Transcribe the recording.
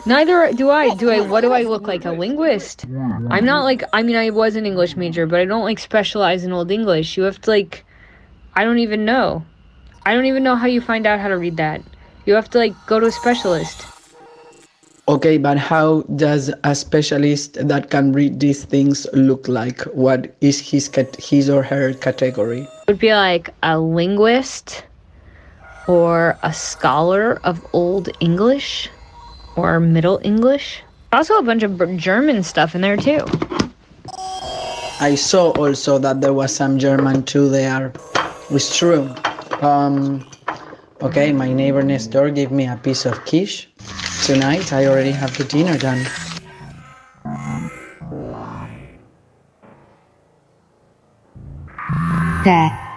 Neither do I. What do I look like? A linguist? I'm not like, I mean, I was an English major, but I don't like specialize in Old English. You have to like, I don't even know. I don't even know how you find out how to read that. You have to like go to a specialist. Okay, but how does a specialist that can read these things look like? What is his or her category? It would be like a linguist or a scholar of Old English or Middle English. Also a bunch of German stuff in there too. I saw also that there was some German too there. It's true. Okay, my neighbor next door gave me a piece of quiche. Tonight I already have the dinner done. That